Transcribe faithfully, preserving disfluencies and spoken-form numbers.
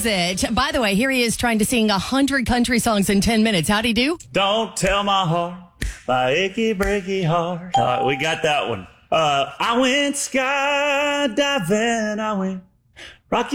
is it. By the way, here he is trying to sing one hundred country songs in ten minutes. How'd he do? Don't tell my heart, my achy breaky heart. All right, we got that one. Uh, I went skydiving, I went